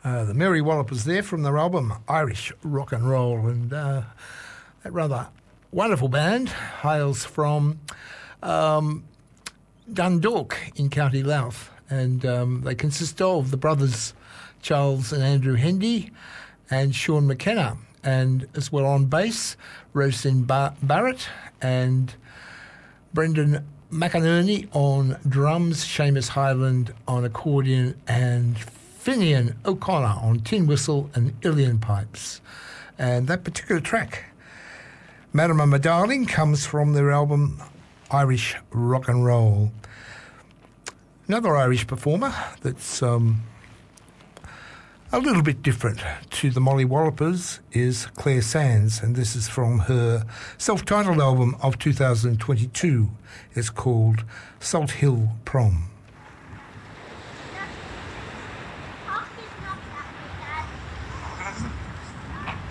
The Merry Wallopers there from their album Irish Rock and Roll, and that rather wonderful band hails from Dundalk in County Louth, and they consist of the brothers Charles and Andrew Hendy and Sean McKenna, and as well on bass Roisin Barrett and Brendan McInerney on drums, Seamus Highland on accordion, and Finian O'Connor on tin whistle and uilleann pipes. And that particular track, Madam and My Darling, comes from their album Irish Rock and Roll. Another Irish performer that's a little bit different to the Molly Wallopers is Claire Sands, and this is from her self-titled album of 2022. It's called Salt Hill Prom.